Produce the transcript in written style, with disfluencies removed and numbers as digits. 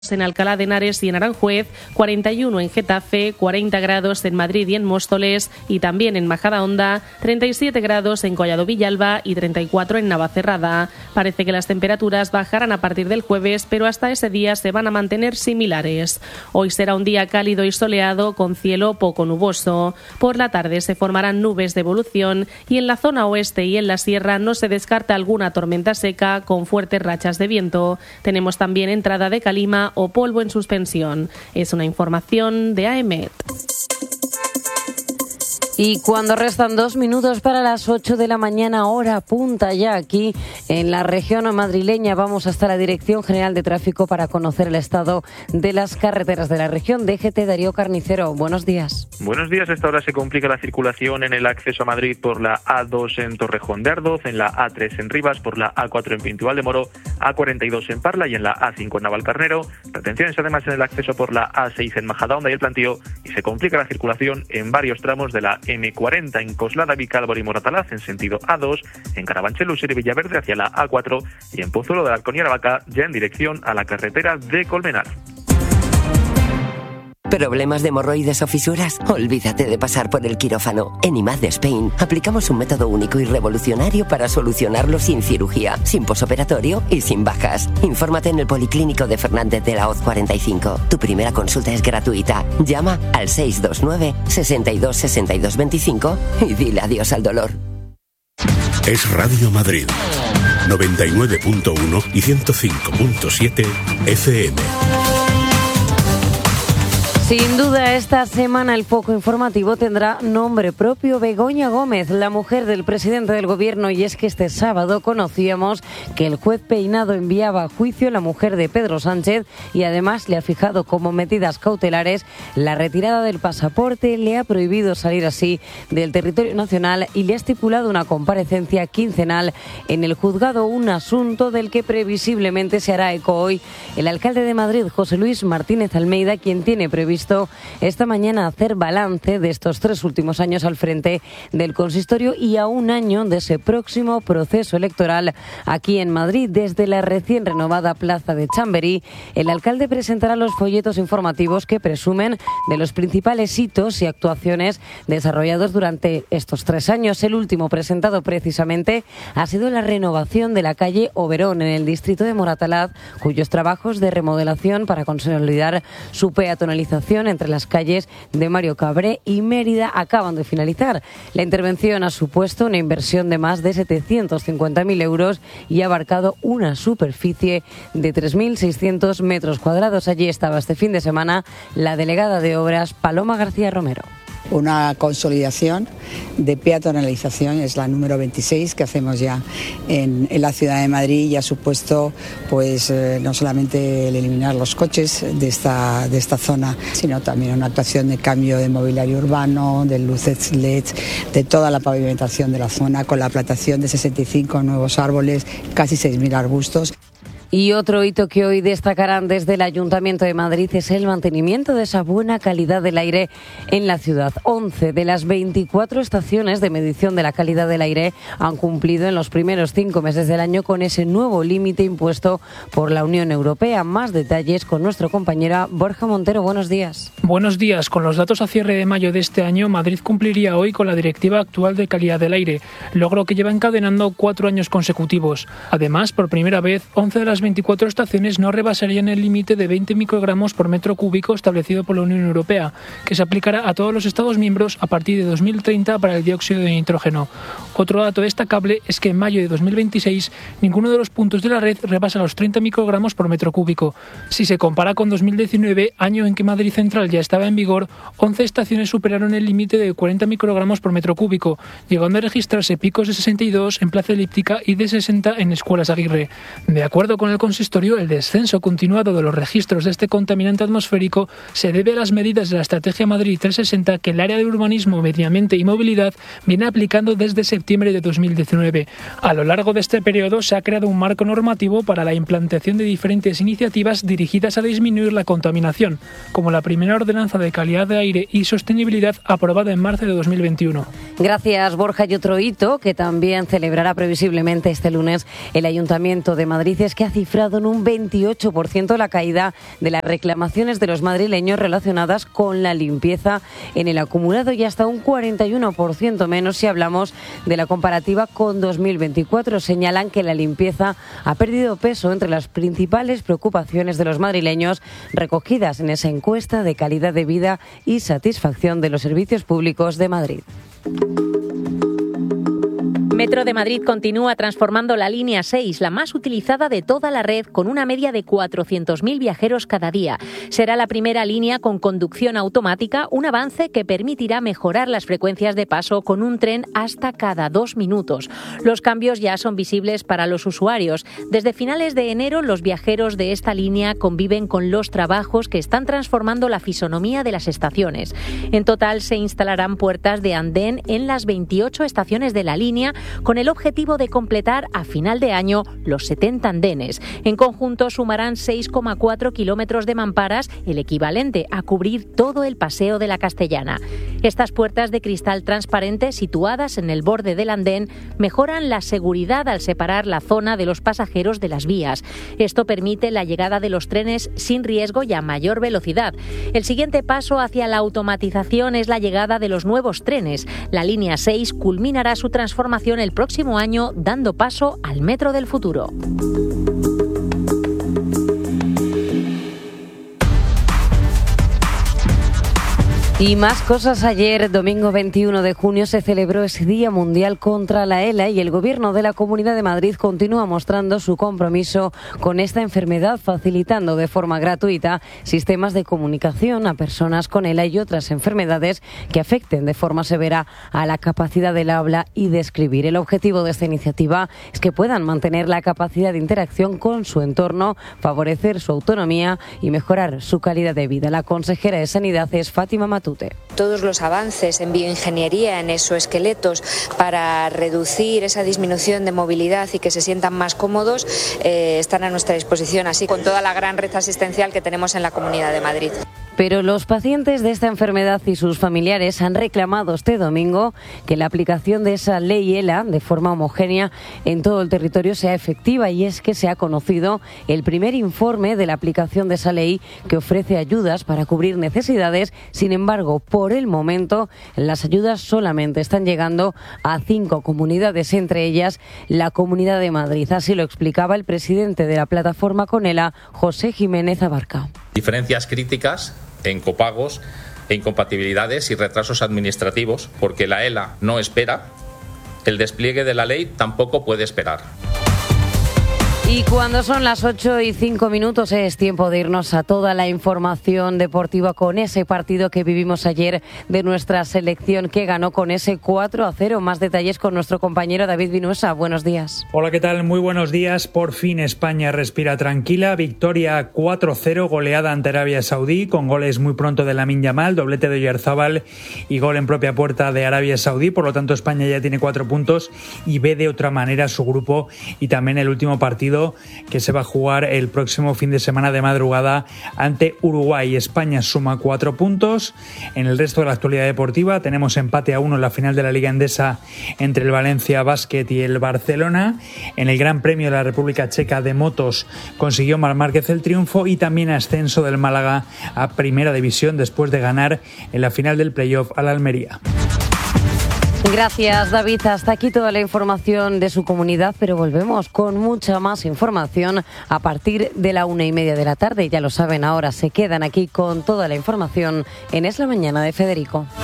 en Alcalá de Henares y en Aranjuez, 41 en Getafe, 40 grados en Madrid y en Móstoles y también en Majadahonda, 37 grados en Collado Villalba y 34 en Navacerrada. Parece que las temperaturas bajarán a partir del jueves, pero hasta ese día se van a mantener similares. Hoy será un día cálido y soleado con cielo poco nuboso. Por la tarde se formarán nubes de evolución y en la zona oeste y en la sierra no se descarta alguna tormenta seca con fuertes rachas de viento. Tenemos también entrada de calima o polvo en suspensión. Es una información de AEMET. Y cuando restan 2 minutos para las 8 de la mañana, hora punta ya aquí en la región madrileña, vamos hasta la Dirección General de Tráfico para conocer el estado de las carreteras de la región. DGT, Darío Carnicero, buenos días. Buenos días. A esta hora se complica la circulación en el acceso a Madrid por la A2 en Torrejón de Ardoz, en la A3 en Rivas, por la A4 en Pinto Valdemoro, A42 en Parla y en la A5 en Navalcarnero. Retenciones además en el acceso por la A6 en Majadahonda y El Plantío, y se complica la circulación en varios tramos de la M40 en Coslada, Vicálvaro y Moratalaz en sentido A2, en Carabanchel, Usera y Villaverde hacia la A4 y en Pozuelo de Alcón y Aravaca ya en dirección a la carretera de Colmenar. ¿Problemas de hemorroides o fisuras? Olvídate de pasar por el quirófano. En IMAD de Spain aplicamos un método único y revolucionario para solucionarlo sin cirugía, sin posoperatorio y sin bajas. Infórmate en el Policlínico de Fernández de la Hoz 45. Tu primera consulta es gratuita. Llama al 629 62 62 25 y dile adiós al dolor. Es Radio Madrid, 99.1 y 105.7 FM. Sin duda, esta semana el foco informativo tendrá nombre propio: Begoña Gómez, la mujer del presidente del gobierno. Y es que este sábado conocíamos que el juez Peinado enviaba a juicio a la mujer de Pedro Sánchez y además le ha fijado como medidas cautelares la retirada del pasaporte, le ha prohibido salir así del territorio nacional y le ha estipulado una comparecencia quincenal en el juzgado, un asunto del que previsiblemente se hará eco hoy el alcalde de Madrid, José Luis Martínez Almeida, quien tiene previsto esta mañana hacer balance de estos 3 últimos años al frente del consistorio y a un año de ese próximo proceso electoral aquí en Madrid. Desde la recién renovada Plaza de Chamberí, el alcalde presentará los folletos informativos que presumen de los principales hitos y actuaciones desarrollados durante estos 3 años. El último presentado precisamente ha sido la renovación de la calle Oberón en el distrito de Moratalaz, cuyos trabajos de remodelación para consolidar su peatonalización entre las calles de Mario Cabré y Mérida acaban de finalizar. La intervención ha supuesto una inversión de más de 750.000 euros y ha abarcado una superficie de 3.600 metros cuadrados. Allí estaba este fin de semana la delegada de Obras, Paloma García Romero. Una consolidación de peatonalización, es la número 26 que hacemos ya en la ciudad de Madrid, y ha supuesto pues no solamente el eliminar los coches de esta zona, sino también una actuación de cambio de mobiliario urbano, de luces LED, de toda la pavimentación de la zona, con la plantación de 65 nuevos árboles, casi 6.000 arbustos. Y otro hito que hoy destacarán desde el Ayuntamiento de Madrid es el mantenimiento de esa buena calidad del aire en la ciudad. 11 de las 24 estaciones de medición de la calidad del aire han cumplido en los primeros 5 meses del año con ese nuevo límite impuesto por la Unión Europea. Más detalles con nuestra compañera Borja Montero. Buenos días. Buenos días. Con los datos a cierre de mayo de este año, Madrid cumpliría hoy con la Directiva actual de calidad del aire, logro que lleva encadenando 4 años consecutivos. Además, por primera vez, 11 de las 24 estaciones no rebasarían el límite de 20 microgramos por metro cúbico establecido por la Unión Europea, que se aplicará a todos los Estados miembros a partir de 2030 para el dióxido de nitrógeno. Otro dato destacable es que en mayo de 2026 ninguno de los puntos de la red rebasa los 30 microgramos por metro cúbico. Si se compara con 2019, año en que Madrid Central ya estaba en vigor, 11 estaciones superaron el límite de 40 microgramos por metro cúbico, llegando a registrarse picos de 62 en Plaza Elíptica y de 60 en Escuelas Aguirre. De acuerdo con el consistorio, el descenso continuado de los registros de este contaminante atmosférico se debe a las medidas de la Estrategia Madrid 360 que el área de urbanismo, medio ambiente y movilidad viene aplicando desde septiembre de 2019. A lo largo de este periodo se ha creado un marco normativo para la implantación de diferentes iniciativas dirigidas a disminuir la contaminación, como la primera ordenanza de calidad de aire y sostenibilidad aprobada en marzo de 2021. Gracias, Borja. Y otro hito que también celebrará previsiblemente este lunes el Ayuntamiento de Madrid es que hace cifrado en un 28% la caída de las reclamaciones de los madrileños relacionadas con la limpieza en el acumulado y hasta un 41% menos si hablamos de la comparativa con 2024. Señalan que la limpieza ha perdido peso entre las principales preocupaciones de los madrileños recogidas en esa encuesta de calidad de vida y satisfacción de los servicios públicos de Madrid. Metro de Madrid continúa transformando la línea 6, la más utilizada de toda la red, con una media de 400.000 viajeros cada día. Será la primera línea con conducción automática, un avance que permitirá mejorar las frecuencias de paso con un tren hasta cada 2 minutos. Los cambios ya son visibles para los usuarios. Desde finales de enero, los viajeros de esta línea conviven con los trabajos que están transformando la fisonomía de las estaciones. En total, se instalarán puertas de andén en las 28 estaciones de la línea, con el objetivo de completar a final de año los 70 andenes. En conjunto sumarán 6,4 kilómetros de mamparas, el equivalente a cubrir todo el Paseo de la Castellana. Estas puertas de cristal transparente situadas en el borde del andén mejoran la seguridad al separar la zona de los pasajeros de las vías. Esto permite la llegada de los trenes sin riesgo y a mayor velocidad. El siguiente paso hacia la automatización es la llegada de los nuevos trenes. La línea 6 culminará su transformación el próximo año, dando paso al metro del futuro. Y más cosas. Ayer, domingo 21 de junio, se celebró ese Día Mundial contra la ELA y el Gobierno de la Comunidad de Madrid continúa mostrando su compromiso con esta enfermedad, facilitando de forma gratuita sistemas de comunicación a personas con ELA y otras enfermedades que afecten de forma severa a la capacidad del habla y de escribir. El objetivo de esta iniciativa es que puedan mantener la capacidad de interacción con su entorno, favorecer su autonomía y mejorar su calidad de vida. La consejera de Sanidad es Fátima Matute. Todos los avances en bioingeniería, en exoesqueletos, para reducir esa disminución de movilidad y que se sientan más cómodos, están a nuestra disposición, así con toda la gran red asistencial que tenemos en la Comunidad de Madrid. Pero los pacientes de esta enfermedad y sus familiares han reclamado este domingo que la aplicación de esa ley ELA de forma homogénea en todo el territorio sea efectiva, y es que se ha conocido el primer informe de la aplicación de esa ley que ofrece ayudas para cubrir necesidades. Sin embargo, por el momento las ayudas solamente están llegando a 5 comunidades, entre ellas la Comunidad de Madrid. Así lo explicaba el presidente de la plataforma con ELA, José Jiménez Abarca. Diferencias críticas en copagos e incompatibilidades y retrasos administrativos, porque la ELA no espera, el despliegue de la ley tampoco puede esperar. Y cuando son las 8:05 es tiempo de irnos a toda la información deportiva con ese partido que vivimos ayer de nuestra selección, que ganó con ese 4-0. Más detalles con nuestro compañero David Vinuesa. Buenos días. Hola, ¿qué tal? Muy buenos días. Por fin España respira tranquila. Victoria 4-0, goleada ante Arabia Saudí, con goles muy pronto de Lamine Yamal, doblete de Oyarzabal y gol en propia puerta de Arabia Saudí. Por lo tanto, España ya tiene 4 puntos y ve de otra manera su grupo, y también el último partido que se va a jugar el próximo fin de semana de madrugada ante Uruguay. España suma 4 puntos. En el resto de la actualidad deportiva tenemos empate a 1 en la final de la Liga Endesa entre el Valencia Basket y el Barcelona. En el Gran Premio de la República Checa de motos consiguió Marc Márquez el triunfo, y también ascenso del Málaga a Primera División después de ganar en la final del playoff al Almería. Gracias, David. Hasta aquí toda la información de su comunidad, pero volvemos con mucha más información a partir de la 1:30 de la tarde. Ya lo saben, ahora se quedan aquí con toda la información en Es la Mañana de Federico.